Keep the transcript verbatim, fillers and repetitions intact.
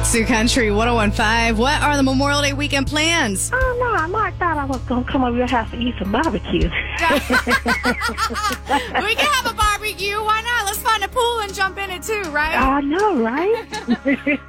Sioux Country one oh one point five. What are the Memorial Day weekend plans? Oh, no, I might thought I was going to come over your house and eat some barbecue. We can have a barbecue. Why not? Let's find a pool and jump in it too, right? I know, right?